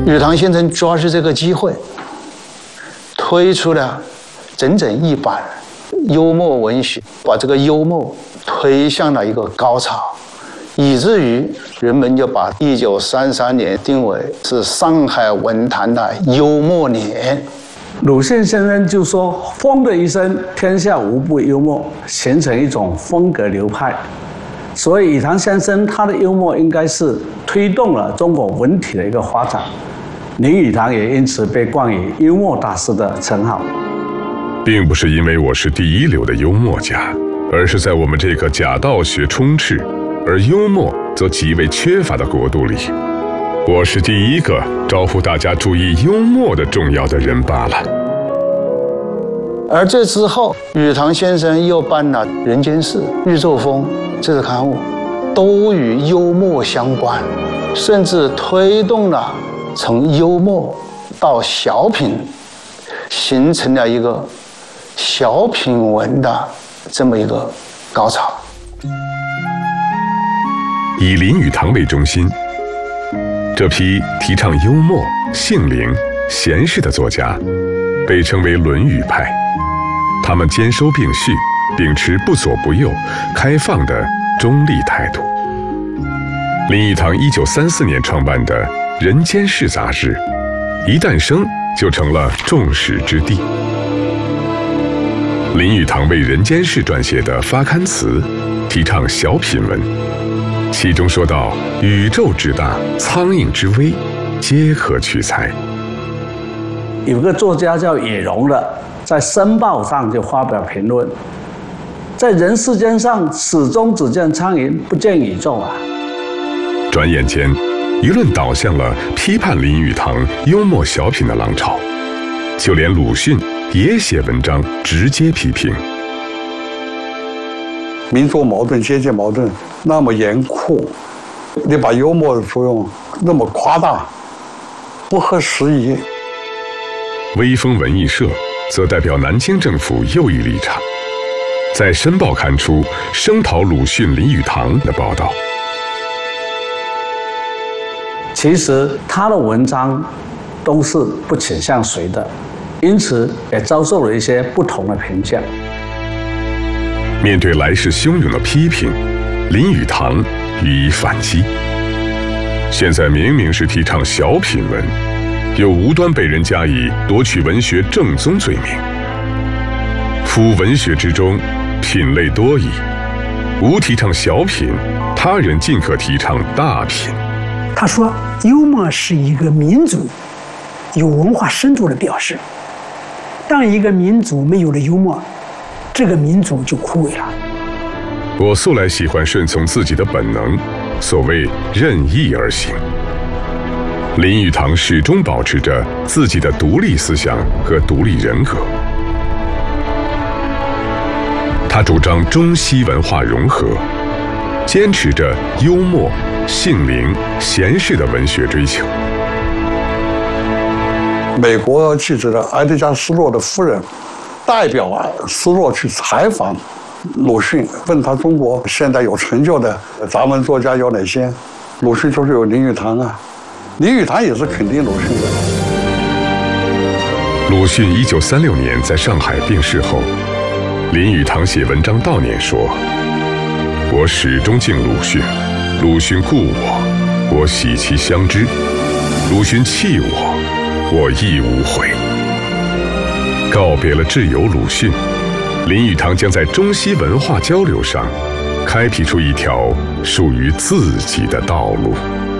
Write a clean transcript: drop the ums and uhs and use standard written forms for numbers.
宇堂先生抓住这个机会，推出了整整1版幽默文学，把这个幽默推向了一个高潮，以至于人们就把1933年定为是上海文坛的幽默年。 鲁迅先生就说：“风的一生，天下无不幽默，形成一种风格流派。”所以宇堂先生他的幽默应该是推动了中国文体的一个发展。林语堂也因此被冠以幽默大师的称号。 并不是因为我是第一流的幽默家，而是在我们这个假道学充斥，而幽默则极为缺乏的国度里，我是第一个招呼大家注意幽默的重要的人罢了。 而这之后，宇堂先生又办了《人间世》《宇宙风》这个刊物，都与幽默相关，甚至推动了从幽默到小品，形成了一个小品文的这么一个高潮。 以林语堂为中心，这批提倡幽默、性灵、闲适的作家，被称为论语派。他们兼收并蓄，秉持不左不右、开放的中立态度。林语堂1934年创办的《人间世》杂志，一诞生就成了众矢之的。林语堂为《人间世》撰写的发刊词，提倡小品文，其中说到：“宇宙之大，苍蝇之微，皆可取材。” 有个作家叫野荣的，在《申报》上就发表评论：“在人世间上，始终只见苍蝇，不见宇宙啊！” 转眼间，舆论导向了批判林语堂幽默小品的浪潮，就连鲁迅也写文章直接批评。 民族矛盾、阶级矛盾那么严酷，你把幽默的作用那么夸大，不合时宜。 微风文艺社则代表南京政府右翼立场，在《申报》刊出声讨鲁迅、林语堂的报道。 其实他的文章都是不倾向谁的，因此也遭受了一些不同的评价。 面对来势汹涌的批评，林语堂予以反击。现在明明是提倡小品文，又无端被人加以夺取文学正宗罪名。夫文学之中，品类多矣，吾提倡小品，他人尽可提倡大品。 他说，幽默是一个民族有文化深度的表示。当一个民族没有了幽默，这个民族就枯萎了。 我素来喜欢顺从自己的本能，所谓任意而行。林语堂始终保持着自己的独立思想和独立人格。他主张中西文化融合，坚持着幽默、性灵、闲适的文学追求。 美国记者的埃德加·斯洛的夫人代表斯洛去采访鲁迅，问他中国现在有成就的杂文作家有哪些？鲁迅就是有林语堂啊，林语堂也是肯定鲁迅的。 鲁迅1936年在上海病逝后，林语堂写文章悼念说：“我始终敬鲁迅，鲁迅故我，我喜其相知；鲁迅弃我，我亦无悔。”告别了挚友鲁迅，林语堂将在中西文化交流上开辟出一条属于自己的道路。